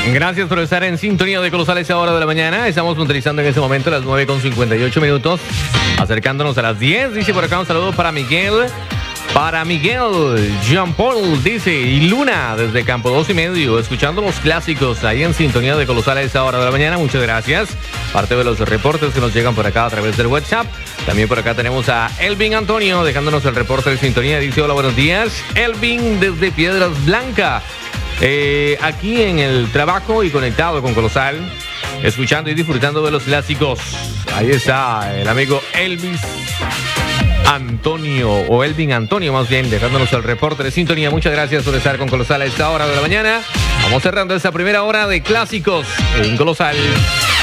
Gracias por estar en sintonía de Colosal a esa hora de la mañana. Estamos puntualizando en este momento las 9:58, acercándonos a las 10. Dice por acá un saludo para Miguel. Para Miguel, Jean Paul dice, y Luna desde Campo 2.5, escuchando los clásicos ahí en sintonía de Colosal a esa hora de la mañana. Muchas gracias. Parte de los reportes que nos llegan por acá a través del WhatsApp. También por acá tenemos a Elvin Antonio dejándonos el reporte de sintonía. Dice, hola, buenos días. Elvin desde Piedras Blancas. Aquí en el trabajo y conectado con Colosal, escuchando y disfrutando de los clásicos. Ahí está el amigo Elvis Antonio, o Elvin Antonio más bien, dejándonos el reporte de sintonía. Muchas gracias por estar con Colosal a esta hora de la mañana. Vamos cerrando esta primera hora de clásicos en Colosal.